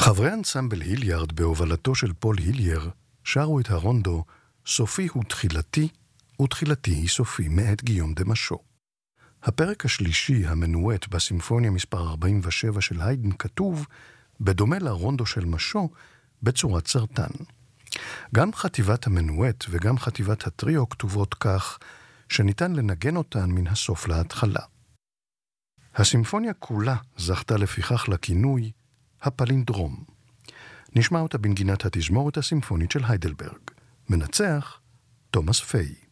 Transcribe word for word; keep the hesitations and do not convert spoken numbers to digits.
חברי אנסמבל היליארד בהובלתו של פול הילייר שרו את הרונדו סופי הוא תחילתי ותחילתי היא סופי מאת גיום דה משו. הפרק השלישי המנואט בסימפוניה מספר ארבעים ושבע של היידן כתוב בדומה לרונדו של משו בצורת סרטן. גם חטיבת המנואט וגם חטיבת הטריו כתובות כך שניתן לנגן אותן מן הסוף להתחלה. הסימפוניה כולה זכתה לפיכך לכינוי הפלינדרום. נשמע אותה בנגינת התזמורת הסימפונית של היידלברג. מנצח תומאס פיי.